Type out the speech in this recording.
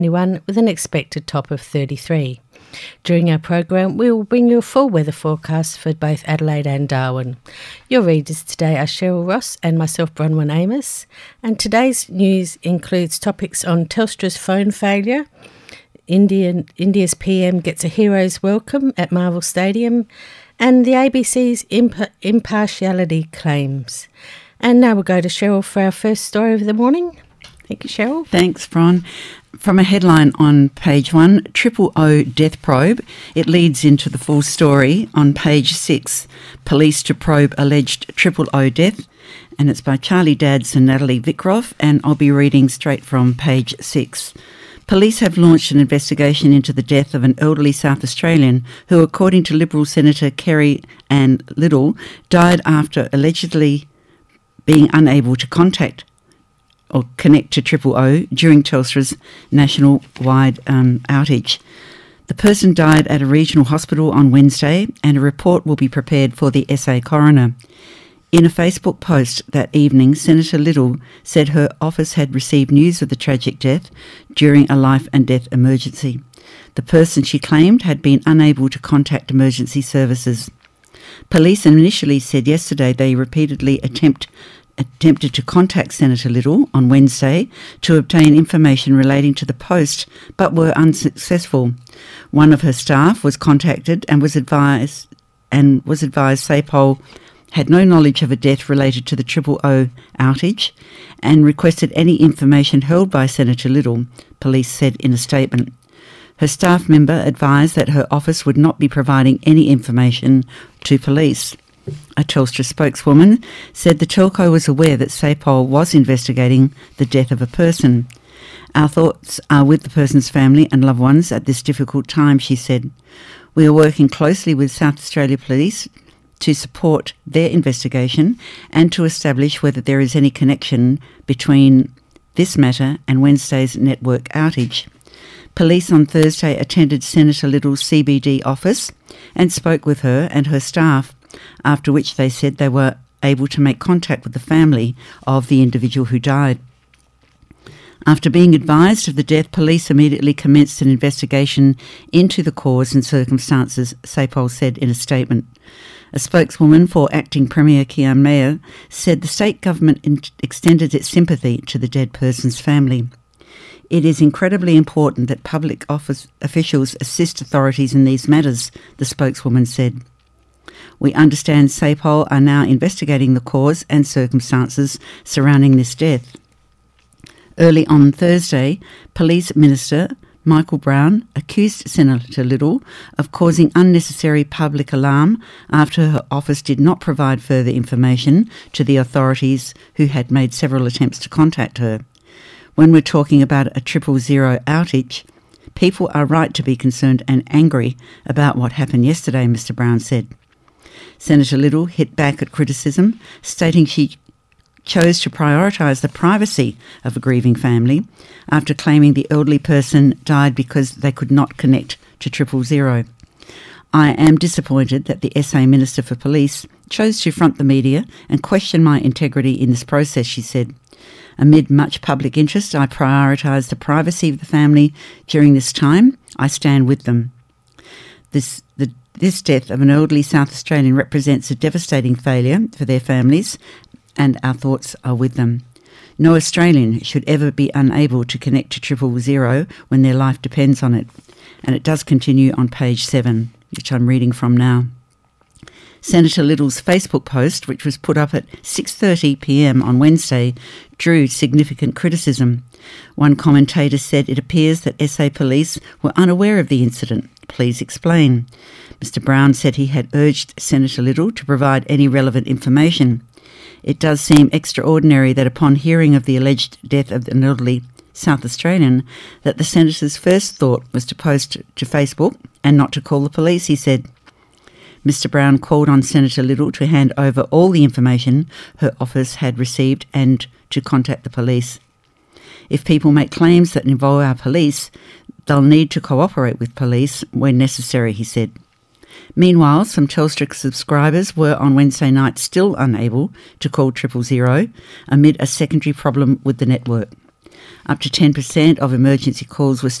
21 with an expected top of 33. During our program, we will bring you a full weather forecast for both Adelaide and Darwin. Your readers today are Cheryl Ross and myself, Bronwyn Amos. And today's news includes topics on Telstra's phone failure, India's PM gets a hero's welcome at Marvel Stadium, and the ABC's impartiality claims. And now we'll go to Cheryl for our first story of the morning. Thank you, Cheryl. Thanks, Bron. From a headline on page 1, Triple O death probe, it leads into the full story on page 6, police to probe alleged Triple O death, and it's by Charlie Dadds and Natalie Vikroff, and I'll be reading straight from page 6. Police have launched an investigation into the death of an elderly South Australian who, according to Liberal Senator Kerry Ann Little, died after allegedly being unable to contact or connect to Triple O during Telstra's national-wide outage. The person died at a regional hospital on Wednesday, and a report will be prepared for the SA coroner. In a Facebook post that evening, Senator Little said her office had received news of the tragic death during a life and death emergency. The person, she claimed, had been unable to contact emergency services. Police initially said yesterday they repeatedly attempted to contact Senator Little on Wednesday to obtain information relating to the post, but were unsuccessful. One of her staff was contacted and was advised SAPOL had no knowledge of a death related to the Triple O outage and requested any information held by Senator Little, police said in a statement. Her staff member advised that her office would not be providing any information to police. A Telstra spokeswoman said the telco was aware that SAPOL was investigating the death of a person. Our thoughts are with the person's family and loved ones at this difficult time, she said. We are working closely with South Australia Police to support their investigation and to establish whether there is any connection between this matter and Wednesday's network outage. Police on Thursday attended Senator Little's CBD office and spoke with her and her staff, after which they said they were able to make contact with the family of the individual who died. After being advised of the death, police immediately commenced an investigation into the cause and circumstances, SAPOL said in a statement. A spokeswoman for Acting Premier Kian Mayer said the state government extended its sympathy to the dead person's family. It is incredibly important that public office officials assist authorities in these matters, the spokeswoman said. We understand SAPOL are now investigating the cause and circumstances surrounding this death. Early on Thursday, Police Minister Michael Brown accused Senator Little of causing unnecessary public alarm after her office did not provide further information to the authorities who had made several attempts to contact her. When we're talking about a 000 outage, people are right to be concerned and angry about what happened yesterday, Mr Brown said. Senator Little hit back at criticism, stating she chose to prioritise the privacy of a grieving family after claiming the elderly person died because they could not connect to 000. I am disappointed that the SA Minister for Police chose to front the media and question my integrity in this process, she said. Amid much public interest, I prioritise the privacy of the family during this time. I stand with them. This death of an elderly South Australian represents a devastating failure for their families, and our thoughts are with them. No Australian should ever be unable to connect to 000 when their life depends on it. And it does continue on page 7, which I'm reading from now. Senator Little's Facebook post, which was put up at 6:30 p.m. on Wednesday, drew significant criticism. One commentator said it appears that SA Police were unaware of the incident. Please explain. Mr Brown said he had urged Senator Little to provide any relevant information. It does seem extraordinary that upon hearing of the alleged death of an elderly South Australian, that the senator's first thought was to post to Facebook and not to call the police, he said. Mr Brown called on Senator Little to hand over all the information her office had received and to contact the police. If people make claims that involve our police, they'll need to cooperate with police when necessary, he said. Meanwhile, some Telstra subscribers were on Wednesday night still unable to call 000 amid a secondary problem with the network. Up to 10% of emergency calls were